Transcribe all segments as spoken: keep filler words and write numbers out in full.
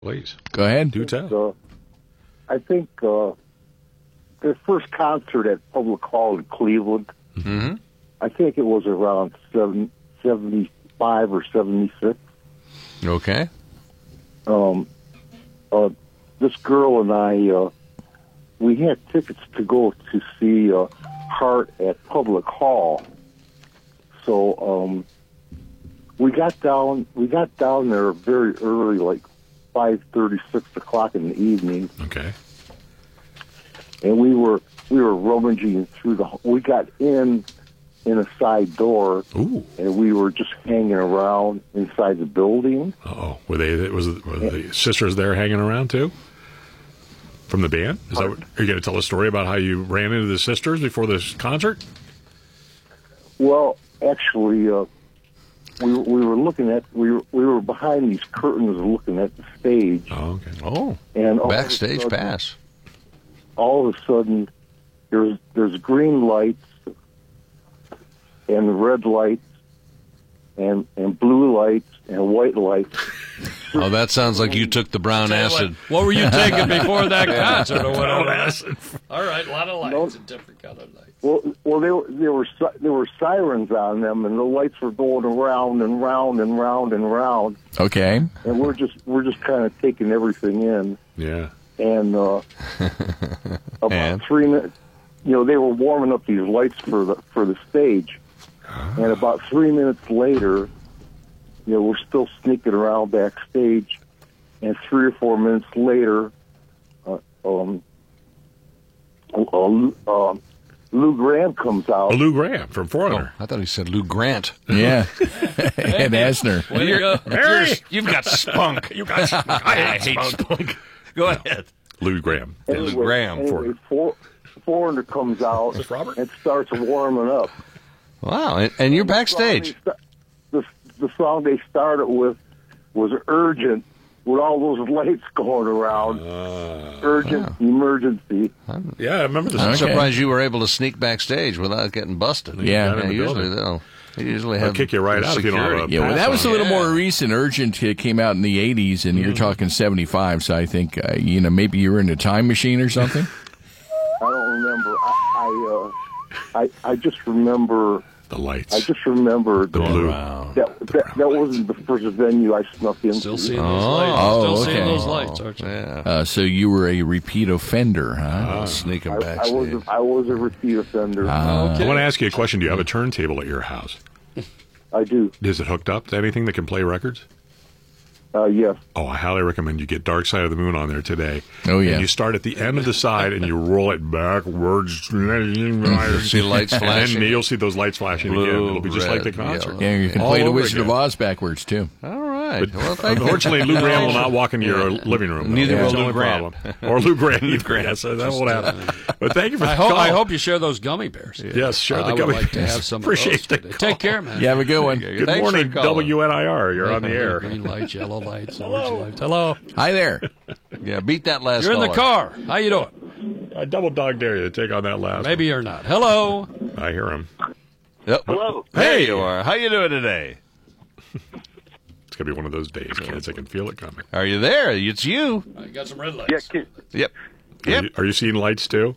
Please. Go ahead. Do tell. Uh, I think uh, their first concert at Public Hall in Cleveland, Mm-hmm. I think it was around seven, seventy-five or seventy-six. Okay. Um, uh, this girl and I, uh, we had tickets to go to see uh, Heart at Public Hall. So um, we got down. We got down there very early, like five thirty, six o'clock in the evening, Okay. and we were we were rummaging through the. We got in in a side door, Ooh. and we were just hanging around inside the building. Oh, were they? Was were the sisters there hanging around too? From the band? Is that what, are you going to tell a story about how you ran into the sisters before this concert? Well, actually, uh, we we were looking at we were, we were behind these curtains looking at the stage, Oh, okay. Oh, and all of a backstage sudden- pass. All of a sudden, there's there's green lights and red lights and and blue lights and white lights. Oh, that sounds like you took the brown acid. What were you taking before that concert or whatever? acid. All right, a lot of lights No. and different color lights. Well, well, there were there were si- there were sirens on them, and the lights were going around and round and round and round, Okay. and we're just we're just kind of taking everything in. Yeah. And uh, about And? three minutes, you know, they were warming up these lights for the for the stage, and about three minutes later, you know, we're still sneaking around backstage, and three or four minutes later, uh, um, uh, uh, Lou Graham comes out. Oh, Lou Graham from Oh, Foreigner. I thought he said Lou Grant. Yeah. Ed Asner. Way to go. Mary! You've got spunk. You got I hate spunk. Go ahead. Lou Graham. Anyway, Graham, anyway, Foreigner. For, Foreigner comes out this Robert? and starts warming up. Wow, and, and you're backstage. The song, they, sta- the, the song they started with was Urgent, with all those lights going around. Uh, Urgent, emergency. yeah, I remember this. I'm Okay. surprised you were able to sneak backstage without getting busted. Yeah. Got in the usually building. they'll they usually They'll have kick you right out if you don't have security. a Yeah, well, that was a little Yeah. more recent. Urgent uh, came out in the eighties, and you're talking seventy-five, so I think, uh, you know, maybe you were in a time machine or something? I don't remember. I I, uh, I I just remember. The lights. I just remember the that, blue. that, that that wasn't the first venue I snuck into. Still seeing Oh. those lights. Oh, Still okay. seeing those lights, aren't you? Yeah, Uh, so you were a repeat offender, huh? sneaking I, I backstage. was a, I was a repeat offender. Uh, I want to ask you a question. Do you have a turntable at your house? I do. Is it hooked up to anything that can play records? Uh, yes. Oh, I highly recommend you get Dark Side of the Moon on there today. Oh, yeah. And you start at the end of the side and you roll it backwards. You'll see lights And flashing. then you'll see those lights flashing Blue, again. It'll be just like the red, concert. yellow. yeah, you can All play the over Wizard again. of Oz backwards, too. All right. But Well, thank you. unfortunately, Lou Graham will not walk into your living room. Neither That's will the Lou only Grant. problem. Or Lou Grant. Lou Grant. Yes, that won't happen. But thank you for the I hope, call. I hope you share those gummy bears. Yes, share Uh, the I would gummy like to bears. have some Appreciate of those the today. call. Take care, man. You have a good one. Good Thanks for morning, calling. W N I R. You're on the air. Green lights, yellow lights, orange lights. Hello. Hi there. Yeah, beat that last You're in the caller. car. How you doing? I double dog dare you to take on that last Maybe you're not. Hello. one. I hear him. Yep. Hello. There you are. How you doing today? It's going to be one of those days, kids. I can feel it coming. Are you there? It's you. I got some red lights. Yeah, can, Yep. Are, Yep. you, are you seeing lights, too?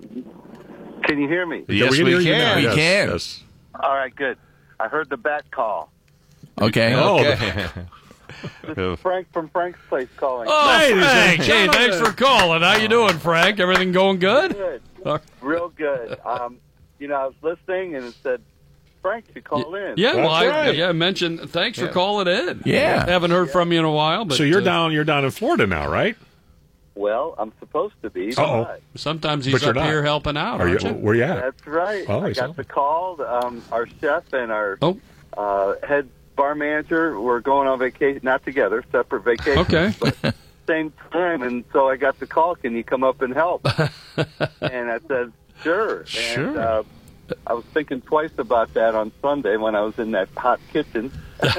can you hear me? Yes, we can. we hear you can. now. We Yes, can. Yes. All right, good. I heard the bat call. Okay. Oh, Okay. This is Frank from Frank's Place calling. Oh, Hey, Frank. this is Hey, Jonathan. thanks for calling. How you doing, Frank? Everything going good? Good. Real good. Um, you know, I was listening and it said, Frank should call in. Yeah, well, That's I, right. yeah, I mentioned thanks Yeah. for calling in. Yeah. Haven't heard from you in a while, but So you're uh, down. You're down in Florida now, right? Well, I'm supposed to be. Uh-oh. but sometimes But he's you're up not. here helping out, Are you? aren't you? Where you at? That's right. Oh, I I saw. got the call. Um, our chef and our Oh. uh, head bar manager were going on vacation, not together, separate vacations. Okay. But same time, and so I got the call, can you come up and help? And I said, sure. And, Sure. uh, I was thinking twice about that on Sunday when I was in that hot kitchen.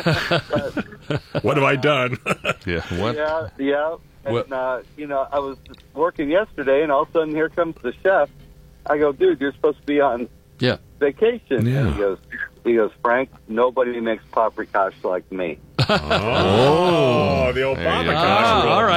What have I done? Yeah. What? Yeah, yeah. And, What- uh, you know, I was working yesterday, and all of a sudden here comes the chef. I go, dude, you're supposed to be on Yeah. vacation. Yeah. And he goes, he goes, Frank, nobody makes paprikash like me. Oh, the Obama There you go. Koch Ah, rule. all right.